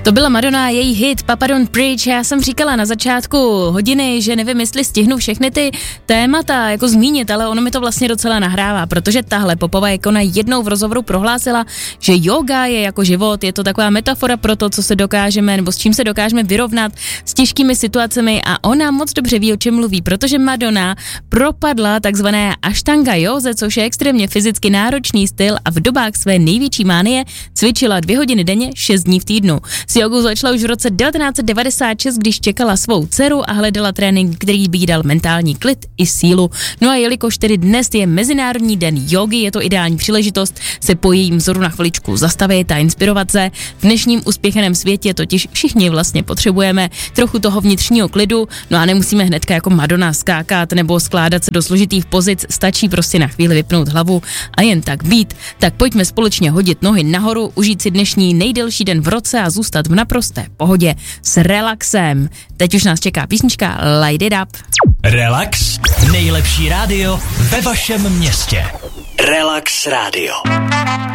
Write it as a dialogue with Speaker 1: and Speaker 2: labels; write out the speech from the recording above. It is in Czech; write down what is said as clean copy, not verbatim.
Speaker 1: To byla Madonna, její hit Papa Don't Preach. Já jsem říkala na začátku hodiny, že nevím, jestli stihnu všechny ty témata jako zmínit, ale ono mi to vlastně docela nahrává, protože tahle popová ikona jednou v rozhovoru prohlásila, že yoga je jako život, je to taková metafora pro to, co se dokážeme, nebo s čím se dokážeme vyrovnat s těžkými situacemi a ona moc dobře ví, o čem mluví, protože Madonna propadla takzvané ashtanga józe, což je extrémně fyzicky náročný styl a v dobách své největší mánie cvičila 2 hodiny denně, 6 dní v týdnu. S jogou začala už v roce 1996, když čekala svou dceru a hledala trénink, který by jí dal mentální klid i sílu. No a jelikož tedy dnes je Mezinárodní den jógy, je to ideální příležitost se po jejím vzoru na chviličku zastavit a inspirovat se. V dnešním uspěchaném světě totiž všichni vlastně potřebujeme trochu toho vnitřního klidu, no a nemusíme hnedka jako Madonna skákat nebo skládat se do složitých pozic, stačí prostě na chvíli vypnout hlavu a jen tak být. Tak pojďme společně hodit nohy nahoru, užít si dnešní nejdelší den v roce a zůstat v naprosté pohodě s relaxem. Teď už nás čeká písnička Light It Up.
Speaker 2: Relax, nejlepší rádio ve vašem městě. Relax Radio.